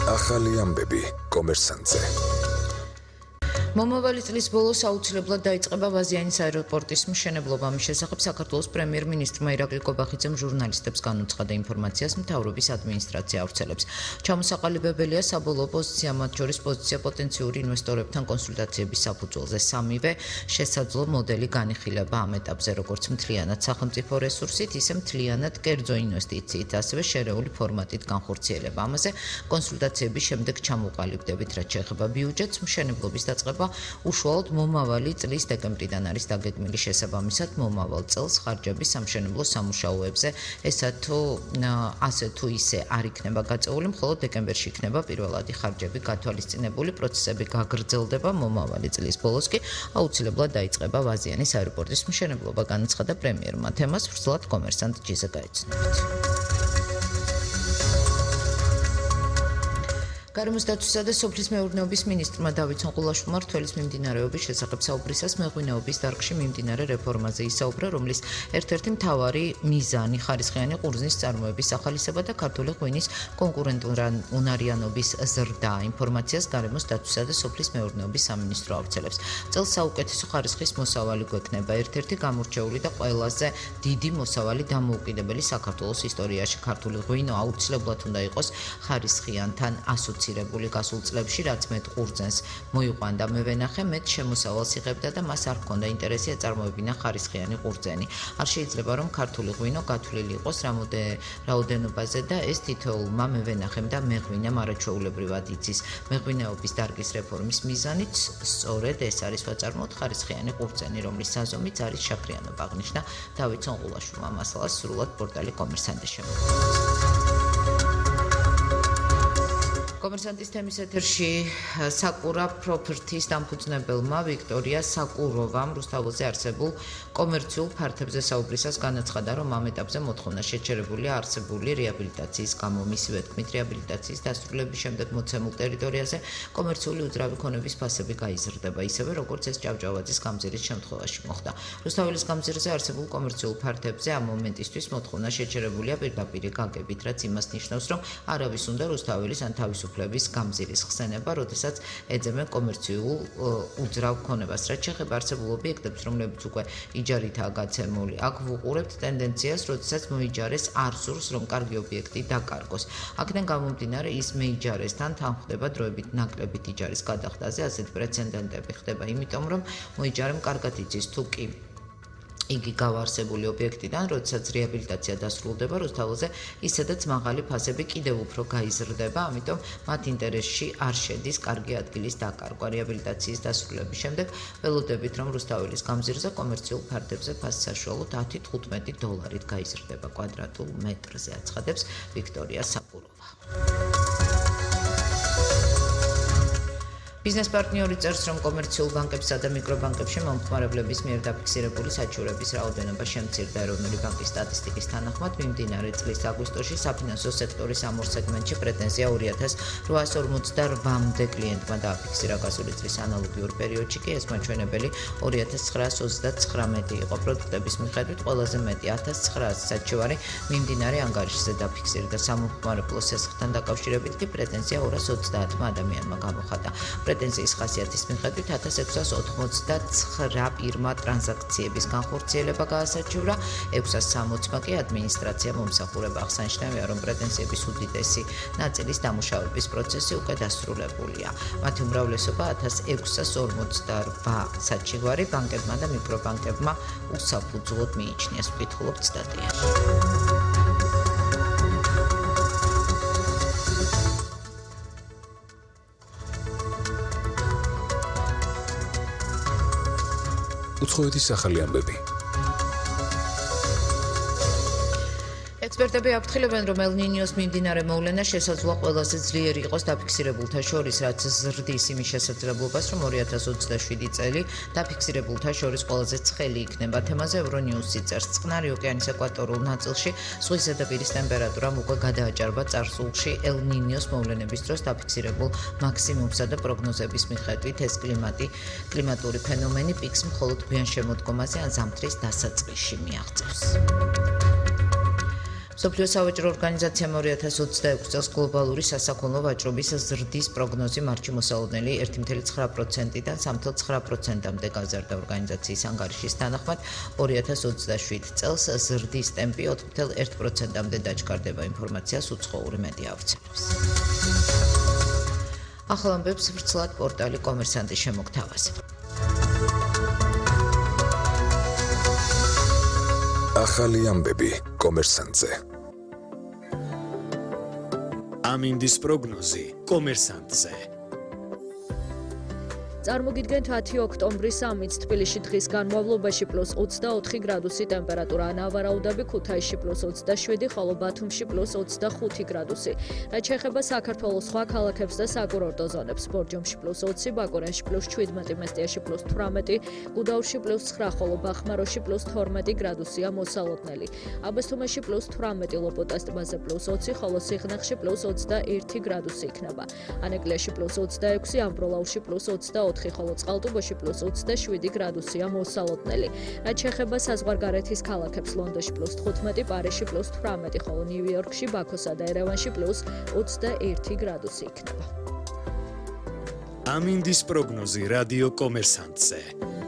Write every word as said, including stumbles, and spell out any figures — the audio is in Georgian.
ახალი ამბები კომერსანტზე. მომავალი წლის ბოლოს აუცილებლად დაიწყება ვაზიანის აეროპორტის მშენებლობა. მის შესახებ საქართველოს პრემიერ-მინისტრმა ირაკლი კობახიძემ ჟურნალისტებს განუცხადა ინფორმაციას მთავრობის ადმინისტრაცია ავრცელებს. ჩამოსაყალიბებელია საბოლოო პოზიცია, მათ შორის პოზიცია პოტენციური ინვესტორებთან კონსულტაციების საფუძველზე. სამივე შესაძლო მოდელი განიხილება ამ ეტაპზე, როგორც მთლიანად სახელმწიფო რესურსით, ისე მთლიანად კერძო ინვესტიციით, ასევე შერეული ფორმატით განხორციელება. ამაზე კონსულტაციების შემდეგ ჩამოყალიბდებით, რაც შეეხება ბიუჯეტს, მშენებლობის დაწყება უშუალოდ მომავალი წლის დეკემბრიდან არის დაგეგმილი. შესაბამისად, მომავალ წელს ხარჯები სამშენებლო სამუშაოებზე ესა თუ ასე თუ ისე არ იქნება გაწეული, მხოლოდ დეკემბერში იქნება პირველადი ხარჯები გათვალისწინებული. პროცესები გაგრძელდება. მომავალი წლის ბოლოს კი აუცილებლად დაიწყება ვაზიანის აეროპორტის მშენებლობა, განაცხადა პრემიერმა. თემას ვრცლად კომერსანტ ჯიზე გაეცნებათ. გარემოს დაცვისა და სოფლის მეურნეობის მინისტრმა დავით სონყულაშვილმა რთველის მიმდინარეობის შესახებ საუბრისას მეღვინეობის დარგში მიმდინარე რეფორმაზე ისაუბრა, რომლის ერთ-ერთი მთავარი მიზანი ხარისხიანი ყურძნის წარმოების ახალისება და ქართული ღვინის კონკურენტუნარიანობის ზრდა. ინფორმაციას გარემოს დაცვისა და სოფლის მეურნეობის სამინისტრო ავრცელებს. წელს საუკეთესო ხარისხის მოსავალი გვექნება, ერთ-ერთი გამორჩეული და ყველაზე დიდი მოსავალი დამოუკიდებელი საქართველოს ისტორიაში. ქართული ღვინო აუცილებლად უნდა იყოს ხარისხიანთან ასოცირებული. გასულ წლებში, რაც მეტ ყურძენს მოიყვანდა მევენახე, მეტ შემოსავალს იღებდა და მას არ ჰქონდა ინტერესი ეწარმოებინა ხარისხიანი ყურძენი. არ შეიძლება, რომ ქართული ღვინო გათვლილი იყოს რაოდენობაზე და ეს თითოეულმა მევენახემ და მეღვინემ არაჩვეულებრივად იცის. მეღვინეობის დარგის რეფორმის მიზანიც სწორედ ეს არის ვაწარმოოთ ხარისხიანი ყურძენი, რომლის საზომიც არის შაქრიანობა, აღნიშნა დავით სონყულაშვილმა. მასალას სრულად პორტალი კომერსანტი შემოგვიყვება. კომერსანტის თემის ეთერში საკურა პროპერტის დამფუძნებელმა ვიქტორია საკუროვამ რუსთაველზე არსებულ კომერციულ ფართებზე საუბრისას განაცხადა, რომ ამ ეტაპზე მოთხოვნა შეჩერებულია არსებული რეაბილიტაციის გამო. მისივე თქმით, რეაბილიტაციის დასრულების შემდეგ მოცემულ ტერიტორიაზე კომერციული უძრავი ქონების ფასები გაიზრდება, ისევე როგორც ეს ჭავჭავაძის გამზირის შემთხვევაში მოხდა. რუსთაველის გამზირზე არსებულ კომერციულ ფართებზე ამ მომენტისთვის მოთხოვნა შეჩერებულია პირდაპირი გაგებით, რაც იმას ნიშნავს, რომ არავის უნდა რუსთაველის ან თავისუფლების გამზირის ხსენება, როდესაც ეძებენ კომერციულ უძრავ ქონებას. რაც შეეხება არსებულ ობიექტებს, რომლებიც უკვე იჯარითაა გაცემული, აქ ვუყურებთ ტენდენციას, როდესაც მოიჯარეს არ სურს, რომ კარგი ობიექტი დაკარგოს. აქედან გამომდინარე, ის მეიჯარესთან თან ხდება დროებით ნაკლებით იჯარის გადახდაზე. ასეთი პრეცედენტები ხდება, იმიტომ რომ მოიჯარემ კარგად იცის, თუ კი იგი გავარსებული ობიექტიდან, როდესაც რეაბილიტაცია დასრულდება რუსთაველზე, ისედაც მაღალი ფასები კიდევ უფრო გაიზრდება, ამიტომ მათ ინტერესში არ შედის კარგი ადგილის დაკარგვა. რეაბილიტაციის დასრულების შემდეგ ველოდებით, რომ რუსთაველის გამზირზე კომერციულ ფართებზე ფასი საშუალოდ ათი თხუთმეტი დოლარით გაიზრდება კვადრატულ მეტრზე, აცხადებს ვიქტორია საკუროვა. ბიზნეს პარტნიორი წერს, რომ კომერციულ ბანკებსა და მიკრობანკებში მომხმარებლების მიერ დაფიქსირებული საჩივრების რაოდენობა შემცირდა. ეროვნული ბანკის სტატისტიკის თანახმად, მიმდინარე წლის აგვისტოში საფინანსო სექტორის ამ ორ სეგმენტში პრეტენზია ორი ათას რვაას ორმოცდარვამდე კლიენტმა დააფიქსირა. გასული წლის ანალოგიურ პერიოდში კი ეს მაჩვენებელი ორი ათას ცხრაას ოცდაცხრამეტი იყო. პროდუქტების მიხედვით ყველაზე მეტი ათას ცხრაას საჩივარი მიმდინარე ანგარიშზე დაფიქსირდა. სამომხმარებლო სესხთან დაკავშირებით კი პრეტენზია ორას ოცდაათმა ადამიანმა გამოხატა. პრეტენზიის ხასიათის მიხედვით ათას ექვსას ოთხმოცდაცხრა პირმა ტრანზაქციების განხორციელება გაასაჩივრა, ექვსას სამოცმა კი ადმინისტრაცია მომსახურება. აღსანიშნავია, რომ პრეტენზიების უდიდესი ნაწილის დამუშავების პროცესი უკვე დასრულებულია. მათი უმრავლესობა ათას ექვსას ორმოცდარვა საჩივარი ბანკებმა და მიკრობანკებმა უსაფუძვლოდ მიიჩნიეს, ვკითხულობთ სტატიაში. უცხოეთის ახალი ამბები. ექსპერტები აფრთხილებენ, რომ ელ-ნინიოს მიმდინარე მოვლენა შესაძლოა ყველაზე ძლიერი იყოს დაფიქსირებულთა შორის, რაც ზრდის იმის შესაძლებლობას, რომ ორი ათას ოცდაშვიდი წელი დაფიქსირებულთა შორის ყველაზე ცხელი იქნება. თემაზე ევრონიუსი წერს, წყნარი ოკეანის ეკვატორულ ნაწილში ზღვის ზედაპირის ტემპერატურამ უკვე გადააჭარბა წარსულში ელ-ნინიოს მოვლენების დროს დაფიქსირებულ მაქსიმუმსა და პროგნოზების მიხედვით ეს კლიმატი კლიმატური ფენომენი პიკს მხოლოდ გვიან შემოდგომაზე ან ზამთრის დასაწყისში მიაღწევს. მსოფლიო სავაჭრო ორგანიზაციამ ორი ათას ოცდაექვსი წელს გლობალური სასაქონლო ვაჭრობის ზრდის პროგნოზი მარტში მოსალოდნელი ერთი წუთი ცხრა პროცენტიდან სამი წუთი ცხრა პროცენტამდე გაზარდა. ორგანიზაციის ანგარიშის თანახმად ორი ათას ოცდაშვიდ წელს ზრდის ტემპი ოთხ წუთი ერთ პროცენტამდე დაჩქარდება. ინფორმაციას უცხოური მედია ავრცელებს. ახალ ამბებს ვრცლად პორტალი კომერსანტი შემოგთავაზა. ახალი ამბები კომერსანტზე. ამინდის პროგნოზი კომერსანტზე. წარმოგიდგენთ ათი ოქტომბრის ამით თბილისში დღის განმავლობაში პლუს ოცდაოთხი გრადუსი ტემპერატურა, ნავარაუდაბი ქუთაისში პლუს ოცდაშვიდი, ხოლო ბათუმში პლუს ოცდახუთი გრადუსი. რაც შეეხება საქართველოს სხვა ქალაქებს და საკურორტო ზონებს, ბორჯომში პლუს ოცი, ბაკურიანში პლუს შვიდმეტი, მესტიაში პლუს თვრამეტი, გუდაურში პლუს ცხრა, ხოლო ბახმაროში პლუს თორმეტი გრადუსია მოსალოდნელი. აბესთუმანში პლუს თვრამეტი, ლოპოტას ტბაზე პლუს ოცი, ხოლო სიღნაღში პლუს ოცდაერთი გრადუსი იქნება. ანეკლიაში პლუს ოცდაექვსი, ამბროლაურში პლუს ოცდაოთხი, ხოლო წყალტუბოში პლუს ოცდაშვიდი გრადუსია მოსალოდნელი. რაც შეეხება საზღვარგარეთის ქალაქებს, ლონდონში პლუს თხუთმეტი, პარიზში პლუს თვრამეტი, ხოლო ნიუ-იორკში, ბაქოსა და ერევანში პლუს ოცდაერთი გრადუსი იქნება. ამინდის პროგნოზი რადიო კომერსანტზე.